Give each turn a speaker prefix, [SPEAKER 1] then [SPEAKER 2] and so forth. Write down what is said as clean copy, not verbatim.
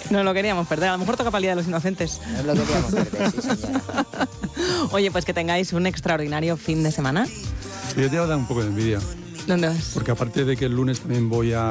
[SPEAKER 1] No lo queríamos perder. A lo mejor toca para el Día de los Inocentes.
[SPEAKER 2] No lo queríamos perder, sí, señora.
[SPEAKER 1] Oye, pues que tengáis un extraordinario fin de semana.
[SPEAKER 3] Yo te voy a dar un poco de envidia.
[SPEAKER 1] ¿Dónde vas?
[SPEAKER 3] Porque aparte de que el lunes también voy a